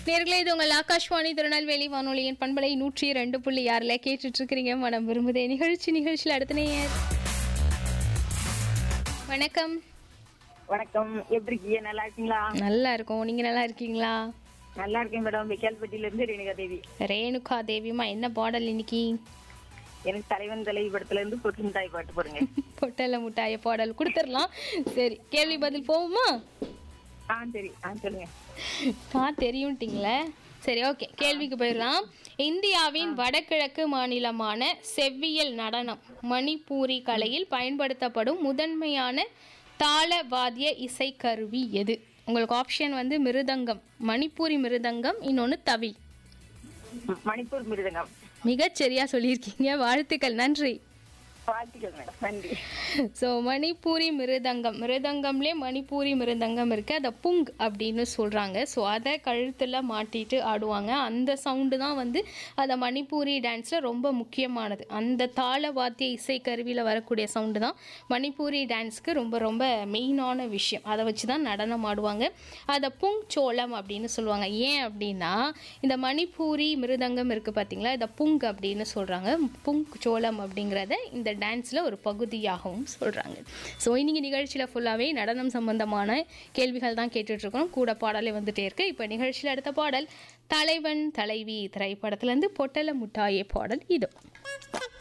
நேர்களே, இது உங்கள் ஆகாஷ்வாணி திருநெல்வேலி வானொலியின் பண்பலை 102.6 கேட்டுட்டு இருக்கிறீங்க. மனம் விரும்புதே நிகழ்ச்சியில் அடுத்த நேயர். வணக்கம். வணக்கம், எப்படி இருக்கீங்க? நல்லா இருக்கீங்களா? நல்லா இருக்கோம். நீங்க நல்லா இருக்கீங்களா? நல்லா இருக்கேன் மேடம். விக்கால்பட்டியில இருந்து ரேணுகா தேவி. ரேணுகா தேவிமா, என்ன பாடல் இன்னைக்கு? எனக்கு தலைவன் தலைவி படத்துல இருந்து பொட்டு மிட்டாய் பாட்டு போடுங்க. பொட்டல முட்டாய பாடல் கொடுத்துடலாம். சரி, கேள்வி பதில் போவோமா? சரி, சொல்லுங்க. தெரியும்ட்டீங்களே. சரி, ஓகே, கேள்விக்கு போயிடலாம். இந்தியாவின் வடகிழக்கு மாநிலமான செவ்வியல் நடனம் மணிப்பூரி கலையில் பயன்படுத்தப்படும் முதன்மையான தாளவாத்திய இசைக்கருவி எது? உங்களுக்கு ஆப்ஷன் வந்து மிருதங்கம், மணிப்பூரி மிருதங்கம், இன்னொன்று தவில். மணிப்பூர் மிருதங்கம். மிகச்சரியா சொல்லியிருக்கீங்க, வாழ்த்துக்கள், நன்றி. வாழ்த்துக்கள் மேடம், நன்றி. ஸோ மணிப்பூரி மிருதங்கம், மிருதங்கம்லே மணிப்பூரி மிருதங்கம் இருக்கு, அதை புங் அப்படின்னு சொல்கிறாங்க. ஸோ அதை கழுத்தில் மாட்டிட்டு ஆடுவாங்க. அந்த சவுண்டு தான் வந்து அதை மணிப்பூரி டான்ஸில் ரொம்ப முக்கியமானது. அந்த தாள வாத்திய இசைக்கருவியில் வரக்கூடிய சவுண்டு தான் மணிப்பூரி டான்ஸுக்கு ரொம்ப ரொம்ப மெயினான விஷயம். அதை வச்சு தான் நடனம் ஆடுவாங்க. அதை புங் சோளம் அப்படின்னு சொல்லுவாங்க. ஏன் அப்படின்னா, இந்த மணிப்பூரி மிருதங்கம் இருக்குது பார்த்தீங்களா, இதை புங் அப்படின்னு சொல்கிறாங்க. புங் சோளம் அப்படிங்கிறத இந்த டான்ஸில் ஒரு பகுதியாகவும் சொல்கிறாங்க. ஸோ இன்னைக்கு நிகழ்ச்சியில் ஃபுல்லாகவே நடனம் சம்பந்தமான கேள்விகள் தான் கேட்டுட்ருக்கோம். கூட பாடலே வந்துட்டே இருக்கு. இப்போ நிகழ்ச்சியில் அடுத்த பாடல் தலைவன் தலைவி திரைப்படத்துலேருந்து பொட்டல முட்டாயே பாடல் இதோ.